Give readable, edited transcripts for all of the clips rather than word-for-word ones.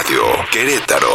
Radio Querétaro.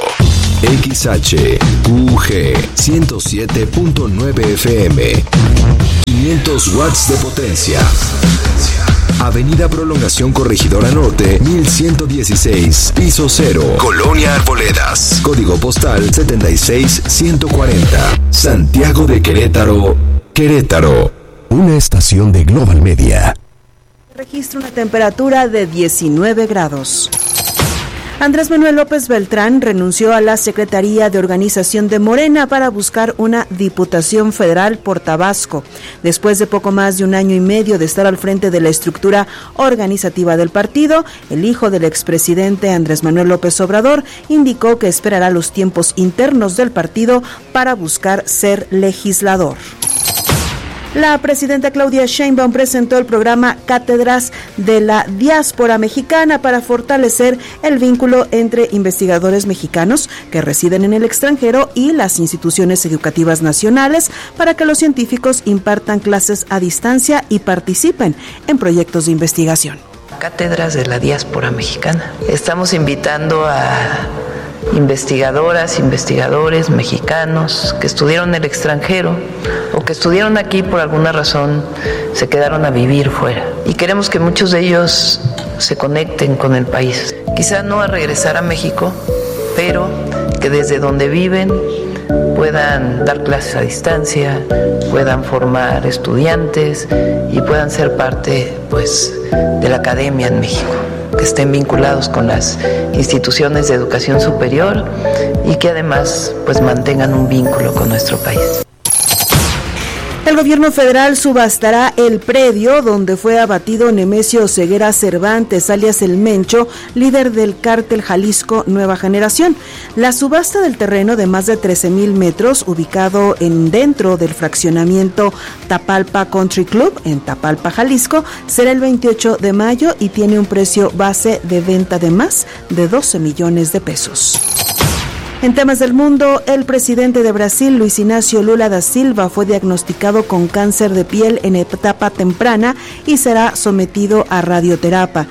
XHQG 107.9 FM. 500 watts de potencia. Avenida Prolongación Corregidora Norte, 1116, piso 0, Colonia Arboledas. Código postal 76140. Santiago de Querétaro, Querétaro. Una estación de Global Media. Registra una temperatura de 19 grados. Andrés Manuel López Beltrán renunció a la Secretaría de Organización de Morena para buscar una diputación federal por Tabasco. Después de poco más de un año y medio de estar al frente de la estructura organizativa del partido, el hijo del expresidente Andrés Manuel López Obrador indicó que esperará los tiempos internos del partido para buscar ser legislador. La presidenta Claudia Sheinbaum presentó el programa Cátedras de la Diáspora Mexicana para fortalecer el vínculo entre investigadores mexicanos que residen en el extranjero y las instituciones educativas nacionales para que los científicos impartan clases a distancia y participen en proyectos de investigación. Cátedras de la Diáspora Mexicana. Estamos invitando a investigadoras, investigadores mexicanos que estudiaron en el extranjero o que estudiaron aquí por alguna razón, se quedaron a vivir fuera. Y queremos que muchos de ellos se conecten con el país. Quizá no a regresar a México, pero que desde donde viven puedan dar clases a distancia, puedan formar estudiantes y puedan ser parte, pues, de la academia en México, que estén vinculados con las instituciones de educación superior y que además, pues, mantengan un vínculo con nuestro país. El gobierno federal subastará el predio donde fue abatido Nemesio Ceguera Cervantes, alias El Mencho, líder del cártel Jalisco Nueva Generación. La subasta del terreno de más de 13,000 metros, ubicado dentro del fraccionamiento Tapalpa Country Club, en Tapalpa, Jalisco, será el 28 de mayo y tiene un precio base de venta de más de 12 millones de pesos. En temas del mundo, el presidente de Brasil, Luis Inácio Lula da Silva, fue diagnosticado con cáncer de piel en etapa temprana y será sometido a radioterapia.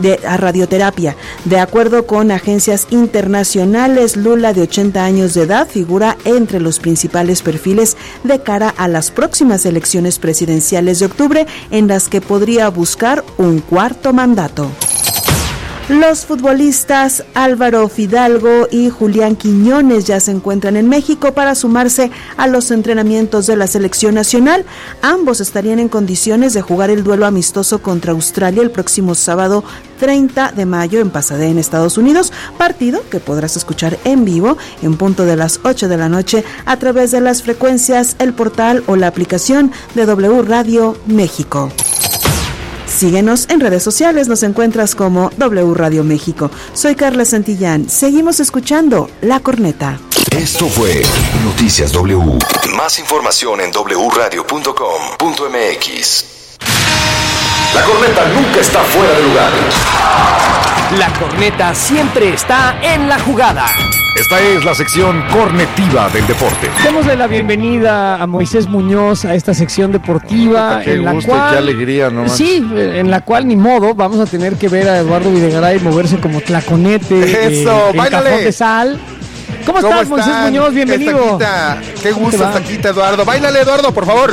De acuerdo con agencias internacionales, Lula, de 80 años de edad, figura entre los principales perfiles de cara a las próximas elecciones presidenciales de octubre, en las que podría buscar un cuarto mandato. Los futbolistas Álvaro Fidalgo y Julián Quiñones ya se encuentran en México para sumarse a los entrenamientos de la selección nacional. Ambos estarían en condiciones de jugar el duelo amistoso contra Australia el próximo sábado 30 de mayo en Pasadena, Estados Unidos, partido que podrás escuchar en vivo en punto de las 8 de la noche a través de las frecuencias, el portal o la aplicación de W Radio México. Síguenos en redes sociales, nos encuentras como W Radio México. Soy Carla Santillán, seguimos escuchando La Corneta. Esto fue Noticias W. Más información en wradio.com.mx. La Corneta nunca está fuera de lugar. La Corneta siempre está en la jugada. Esta es la sección cornetiva del deporte. Démosle la bienvenida a Moisés Muñoz a esta sección deportiva. Qué gusto y qué alegría, ¿no? Sí, en la cual ni modo vamos a tener que ver a Eduardo Videgaray moverse como tlaconete. Eso, en báilale. cajón de sal. ¿Cómo estás, Moisés Muñoz? Bienvenido. Qué gusto está aquí, Eduardo. Báilale, Eduardo, por favor.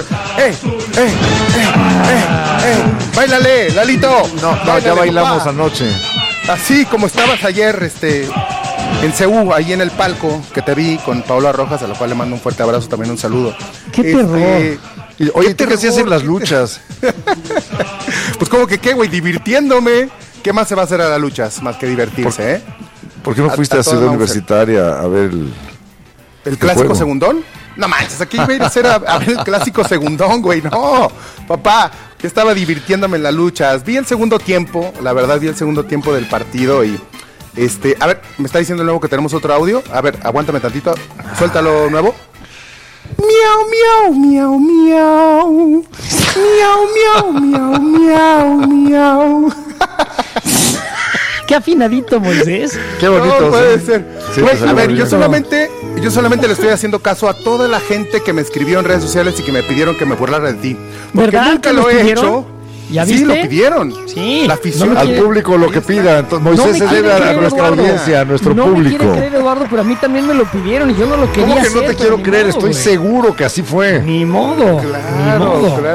Báilale, Lalito. No, báilale, ya bailamos papá. Anoche. Así como estabas ayer, en Ceú, ahí en el palco, que te vi con Paola Rojas, a la cual le mando un fuerte abrazo, también un saludo. ¡Qué terror! Oye, ¿qué hacías en las luchas? Pues como que qué, güey, divirtiéndome. ¿Qué más se va a hacer a las luchas? Más que divertirse, ¿Por qué no fuiste a Ciudad Universitaria a ver el clásico juego? Segundón? No manches, aquí iba a ir a hacer a ver el clásico segundón, güey. No, papá, que estaba divirtiéndome en las luchas. Vi el segundo tiempo, la verdad, vi el segundo tiempo del partido y... a ver, me está diciendo de nuevo que tenemos otro audio. A ver, aguántame tantito. Suéltalo nuevo. Miau, miau, miau, miau. Miau, miau, miau, miau, miau. Qué afinadito, Moisés. Qué bonito. No puede ser. Sí, pues, a ver, yo solamente le estoy haciendo caso a toda la gente que me escribió en redes sociales y que me pidieron que me burlara de ti. Porque ¿verdad? nunca lo he hecho. ¿Ya viste? Sí, lo pidieron. Sí. La afición. Al público lo que pida. Entonces, Moisés se debe a nuestra audiencia, a nuestro público. No me quiere creer, Eduardo, pero a mí también me lo pidieron y yo no lo quería ¿Cómo que hacer, no te quiero creer? modo, Estoy seguro que así fue. Ni modo. Claro, ni modo. claro.